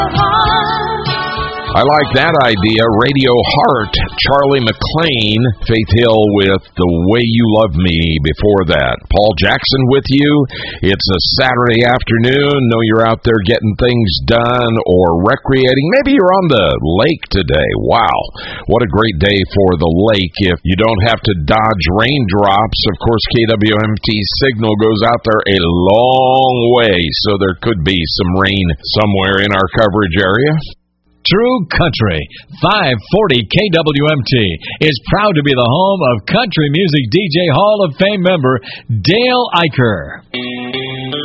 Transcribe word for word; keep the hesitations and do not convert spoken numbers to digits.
I like that idea. Radio Heart, Charlie McClain, Faith Hill with The Way You Love Me before that. Paul Jackson with you. It's a Saturday afternoon. Know you're out there getting things done or recreating. Maybe you're on the lake today. Wow. What a great day for the lake if you don't have to dodge raindrops. Of course, K W M T signal goes out there a long way, so there could be some rain somewhere in our coverage area. True Country, five forty K W M T, is proud to be the home of country music D J Hall of Fame member Dale Iker.